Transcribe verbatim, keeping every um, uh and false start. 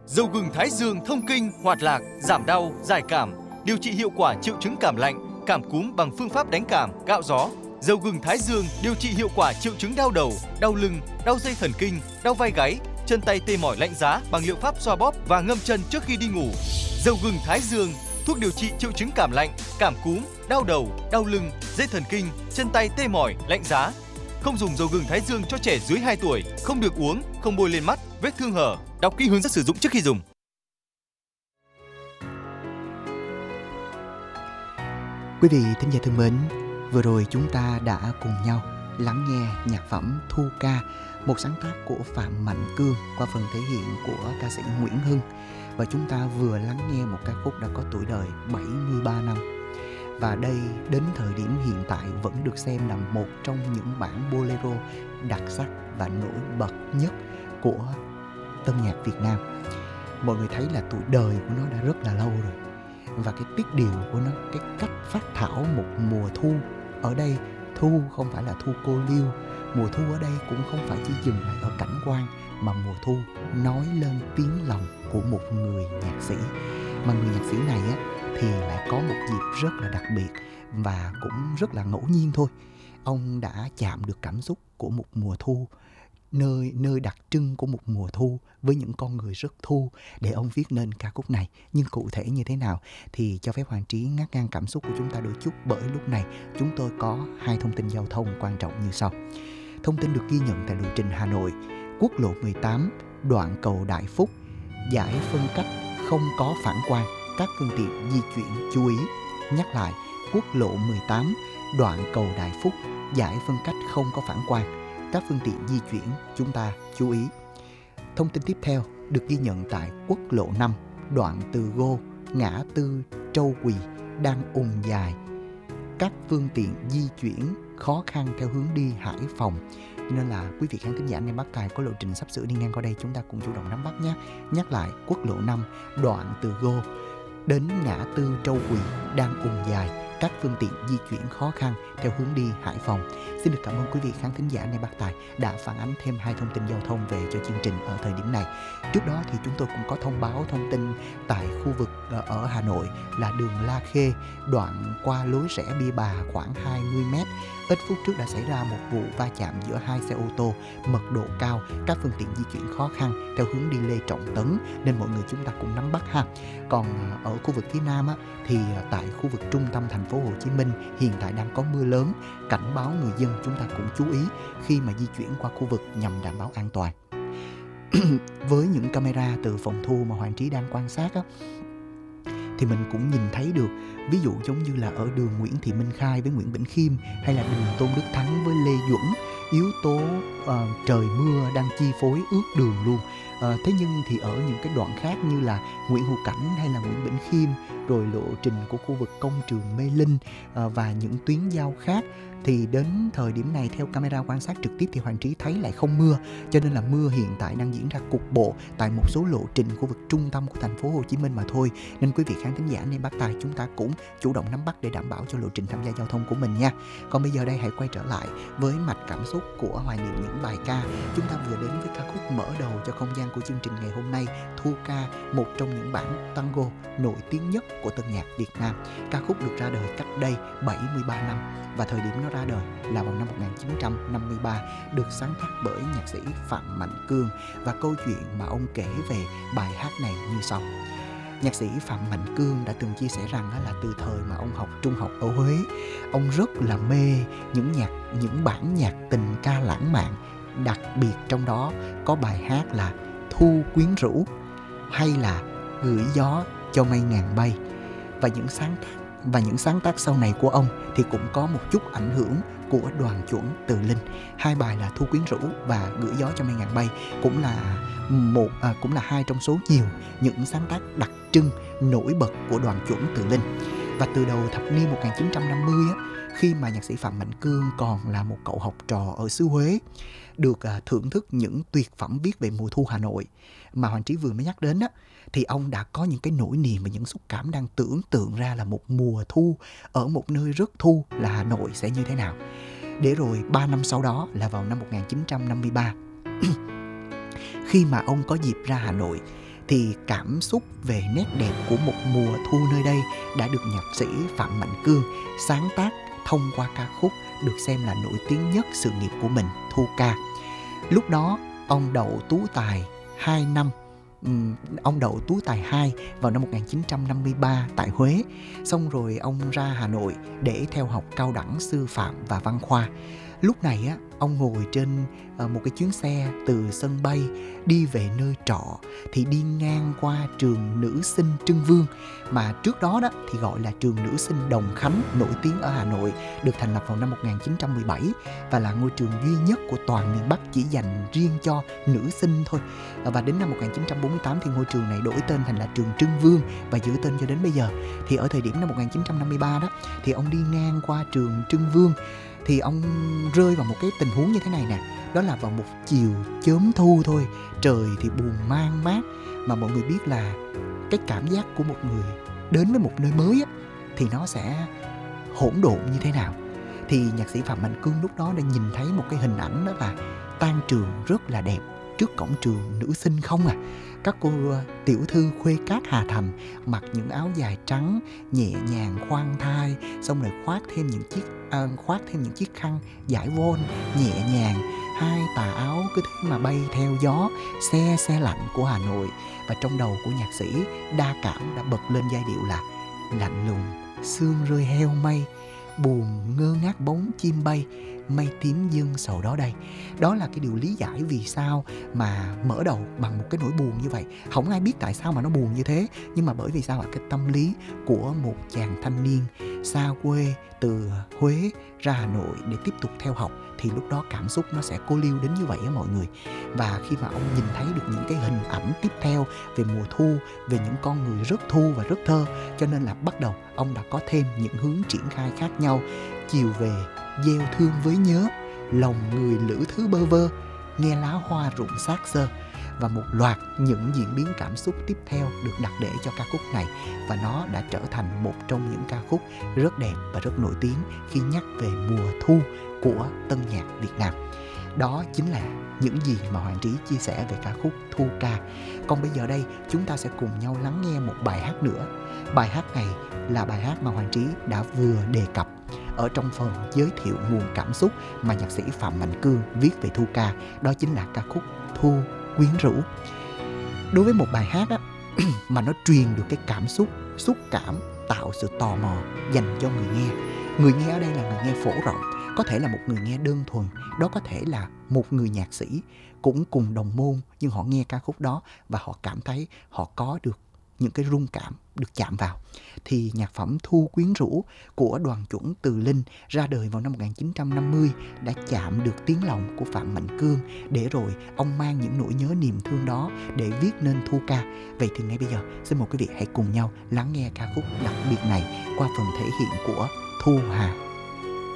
Dầu gừng Thái Dương thông kinh, hoạt lạc, giảm đau, giải cảm, điều trị hiệu quả triệu chứng cảm lạnh, cảm cúm bằng phương pháp đánh cảm, cạo gió. Dầu gừng Thái Dương điều trị hiệu quả triệu chứng đau đầu, đau lưng, đau dây thần kinh, đau vai gáy, chân tay tê mỏi lạnh giá bằng liệu pháp xoa bóp và ngâm chân trước khi đi ngủ. Dầu gừng Thái Dương, thuốc điều trị triệu chứng cảm lạnh, cảm cúm, đau đầu, đau lưng, dây thần kinh, chân tay tê mỏi, lạnh giá. Không dùng dầu gừng Thái Dương cho trẻ dưới hai tuổi, không được uống, không bôi lên mắt, vết thương hở. Đọc kỹ hướng dẫn sử dụng trước khi dùng. Quý vị thính giả thân mến, vừa rồi chúng ta đã cùng nhau lắng nghe nhạc phẩm Thu Ca, một sáng tác của Phạm Mạnh Cương qua phần thể hiện của ca sĩ Nguyễn Hưng. Và chúng ta vừa lắng nghe một ca khúc đã có tuổi đời bảy mươi ba năm. Và đây đến thời điểm hiện tại vẫn được xem là một trong những bản bolero đặc sắc và nổi bật nhất của tân nhạc Việt Nam. Mọi người thấy là tuổi đời của nó đã rất là lâu rồi. Và cái tiết điệu của nó, cái cách phát thảo một mùa thu. Ở đây thu không phải là thu cô liêu. Mùa thu ở đây cũng không phải chỉ dừng lại ở cảnh quan, mà mùa thu nói lên tiếng lòng của một người nhạc sĩ. Mà người nhạc sĩ này á, thì lại có một dịp rất là đặc biệt và cũng rất là ngẫu nhiên thôi. Ông đã chạm được cảm xúc của một mùa thu, nơi nơi đặc trưng của một mùa thu với những con người rất thu, để ông viết nên ca khúc này. Nhưng cụ thể như thế nào thì cho phép Hoàng Trí ngắt ngang cảm xúc của chúng ta đôi chút, bởi lúc này chúng tôi có hai thông tin giao thông quan trọng như sau. Thông tin được ghi nhận tại lộ trình Hà Nội, quốc lộ mười tám, đoạn cầu Đại Phúc, giải phân cách không có phản quang, các phương tiện di chuyển chú ý. Nhắc lại, quốc lộ mười tám, đoạn cầu Đại Phúc, giải phân cách không có phản quang, các phương tiện di chuyển chúng ta chú ý. Thông tin tiếp theo được ghi nhận tại quốc lộ năm, đoạn từ Gô, ngã tư Trâu Quỳ đang ùn dài. Các phương tiện di chuyển khó khăn theo hướng đi Hải Phòng. Nên là quý vị khán thính giả anh em Bắc Tài có lộ trình sắp sửa đi ngang qua đây, chúng ta cùng chủ động nắm bắt nhé. Nhắc lại, quốc lộ năm, đoạn từ Gô đến ngã tư Trâu Quỳ đang ùn dài, các phương tiện di chuyển khó khăn theo hướng đi Hải Phòng. Xin được cảm ơn quý vị khán thính giả này Bắc Tài đã phản ánh thêm hai thông tin giao thông về cho chương trình ở thời điểm này. Trước đó thì chúng tôi cũng có thông báo thông tin tại khu vực ở Hà Nội là đường La Khê, đoạn qua lối rẽ Bia Bà khoảng hai mươi mét. Ít phút trước đã xảy ra một vụ va chạm giữa hai xe ô tô mật độ cao, các phương tiện di chuyển khó khăn theo hướng đi Lê Trọng Tấn, nên mọi người chúng ta cũng nắm bắt ha. Còn ở khu vực phía Nam á, thì tại khu vực trung tâm thành phố Hồ Chí Minh hiện tại đang có mưa lớn, cảnh báo người dân chúng ta cũng chú ý khi mà di chuyển qua khu vực nhằm đảm bảo an toàn. Với những camera từ phòng thu mà Hoàng Trí đang quan sát á, thì mình cũng nhìn thấy được, ví dụ giống như là ở đường Nguyễn Thị Minh Khai với Nguyễn Bỉnh Khiêm, hay là đường Tôn Đức Thắng với Lê Duẩn, yếu tố uh, trời mưa đang chi phối ướt đường luôn. Uh, thế nhưng thì ở những cái đoạn khác như là Nguyễn Hữu Cảnh hay là Nguyễn Bỉnh Khiêm, rồi lộ trình của khu vực công trường Mê Linh uh, và những tuyến giao khác, thì đến thời điểm này theo camera quan sát trực tiếp thì Hoàng Trí thấy lại không mưa, cho nên là mưa hiện tại đang diễn ra cục bộ tại một số lộ trình khu vực trung tâm của thành phố Hồ Chí Minh mà thôi. Nên quý vị khán thính giả nên Bắc Tài chúng ta cũng chủ động nắm bắt để đảm bảo cho lộ trình tham gia giao thông của mình nha. Còn bây giờ đây hãy quay trở lại với mạch cảm xúc của hoài niệm những bài ca. Chúng ta vừa đến với ca khúc mở đầu cho không gian của chương trình ngày hôm nay, Thu Ca, một trong những bản tango nổi tiếng nhất của tân nhạc Việt Nam. Ca khúc được ra đời cách đây bảy mươi ba năm và thời điểm nó ra đời là vào năm một nghìn chín trăm năm mươi ba, được sáng tác bởi nhạc sĩ Phạm Mạnh Cương. Và câu chuyện mà ông kể về bài hát này như sau. Nhạc sĩ Phạm Mạnh Cương đã từng chia sẻ rằng là từ thời mà ông học trung học ở Huế, ông rất là mê những nhạc những bản nhạc tình ca lãng mạn, đặc biệt trong đó có bài hát là Thu Quyến Rũ hay là Gửi Gió Cho Mây Ngàn Bay. Và những sáng tác và những sáng tác sau này của ông thì cũng có một chút ảnh hưởng của Đoàn Chuẩn Từ Linh. Hai bài là Thu Quyến Rũ và Gửi Gió Cho Mây Ngàn Bay cũng là một à, cũng là hai trong số nhiều những sáng tác đặc trưng nổi bật của Đoàn Chuẩn Từ Linh. Và từ đầu thập niên một nghìn chín trăm năm mươi á, khi mà nhạc sĩ Phạm Mạnh Cương còn là một cậu học trò ở xứ Huế, được à, thưởng thức những tuyệt phẩm viết về mùa thu Hà Nội mà Hoàng Trí vừa mới nhắc đến á, thì ông đã có những cái nỗi niềm và những xúc cảm đang tưởng tượng ra là một mùa thu ở một nơi rất thu là Hà Nội sẽ như thế nào. Để rồi ba năm sau đó là vào năm một nghìn chín trăm năm mươi ba, khi mà ông có dịp ra Hà Nội, thì cảm xúc về nét đẹp của một mùa thu nơi đây đã được nhạc sĩ Phạm Mạnh Cương sáng tác thông qua ca khúc được xem là nổi tiếng nhất sự nghiệp của mình, Thu Ca. Lúc đó ông đậu tú tài hai năm, um, ông đậu tú tài hai vào năm một nghìn chín trăm năm mươi ba tại Huế. Xong rồi ông ra Hà Nội để theo học cao đẳng sư phạm và văn khoa. Lúc này á, ông ngồi trên uh, một cái chuyến xe từ sân bay đi về nơi trọ thì đi ngang qua trường nữ sinh Trưng Vương, mà trước đó đó thì gọi là trường nữ sinh Đồng Khánh, nổi tiếng ở Hà Nội, được thành lập vào năm một nghìn chín trăm mười bảy và là ngôi trường duy nhất của toàn miền Bắc chỉ dành riêng cho nữ sinh thôi. Và đến năm một nghìn chín trăm bốn mươi tám thì ngôi trường này đổi tên thành là trường Trưng Vương và giữ tên cho đến bây giờ. Thì ở thời điểm năm một nghìn chín trăm năm mươi ba đó thì ông đi ngang qua trường Trưng Vương thì ông rơi vào một cái tình huống như thế này nè. Đó là vào một chiều chớm thu thôi, trời thì buồn man mát, mà mọi người biết là cái cảm giác của một người đến với một nơi mới á, thì nó sẽ hỗn độn như thế nào. Thì nhạc sĩ Phạm Mạnh Cương lúc đó đã nhìn thấy một cái hình ảnh, đó là tan trường rất là đẹp, trước cổng trường nữ sinh không à. Các cô tiểu thư khuê các Hà Thành mặc những áo dài trắng nhẹ nhàng khoan thai, xong rồi khoác thêm những chiếc à, khoác thêm những chiếc khăn dải von nhẹ nhàng, hai tà áo cứ thế mà bay theo gió xe xe lạnh của Hà Nội. Và trong đầu của nhạc sĩ đa cảm đã bật lên giai điệu là lạnh lùng sương rơi heo mây, buồn ngơ ngác bóng chim bay, mây tím dâng sầu đó đây. Đó là cái điều lý giải vì sao mà mở đầu bằng một cái nỗi buồn như vậy. Không ai biết tại sao mà nó buồn như thế, nhưng mà bởi vì sao ạ? Cái tâm lý của một chàng thanh niên xa quê từ Huế ra Hà Nội để tiếp tục theo học, thì lúc đó cảm xúc nó sẽ cô liêu đến như vậy á mọi người. Và khi mà ông nhìn thấy được những cái hình ảnh tiếp theo về mùa thu, về những con người rất thu và rất thơ, cho nên là bắt đầu ông đã có thêm những hướng triển khai khác nhau. Chiều về gieo thương với nhớ, lòng người lữ thứ bơ vơ, nghe lá hoa rụng xác xơ, và một loạt những diễn biến cảm xúc tiếp theo được đặt để cho ca khúc này. Và nó đã trở thành một trong những ca khúc rất đẹp và rất nổi tiếng khi nhắc về mùa thu của tân nhạc Việt Nam. Đó chính là những gì mà Hoàng Trí chia sẻ về ca khúc Thu Ca. Còn bây giờ đây chúng ta sẽ cùng nhau lắng nghe một bài hát nữa. Bài hát này là bài hát mà Hoàng Trí đã vừa đề cập ở trong phần giới thiệu nguồn cảm xúc mà nhạc sĩ Phạm Mạnh Cương viết về Thu Ca. Đó chính là ca khúc Thu Quyến Rũ. Đối với một bài hát á, mà nó truyền được cái cảm xúc, xúc cảm, tạo sự tò mò dành cho người nghe. Người nghe ở đây là người nghe phổ rộng, có thể là một người nghe đơn thuần, đó có thể là một người nhạc sĩ cũng cùng đồng môn, nhưng họ nghe ca khúc đó và họ cảm thấy họ có được những cái rung cảm được chạm vào. Thì nhạc phẩm Thu Quyến Rũ của đoàn chuẩn Từ Linh ra đời vào năm một nghìn chín trăm năm mươi đã chạm được tiếng lòng của Phạm Mạnh Cương, để rồi ông mang những nỗi nhớ niềm thương đó để viết nên Thu Ca. Vậy thì ngay bây giờ xin mời quý vị hãy cùng nhau lắng nghe ca khúc đặc biệt này qua phần thể hiện của Thu Hà.